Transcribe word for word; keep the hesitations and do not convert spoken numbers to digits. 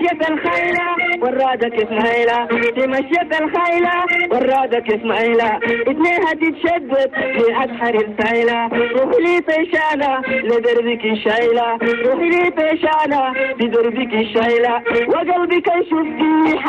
مشيت الخيلة ورادك اسماعيلة، في مشيت الخيلة ورادك اسماعيلة، اتنينها تتشدد في أسحر السايلة، روحي لي طيشانة لدربك الشايلة، روحي لي طيشانة لدربك الشايلة، وقلبك يشوف فيه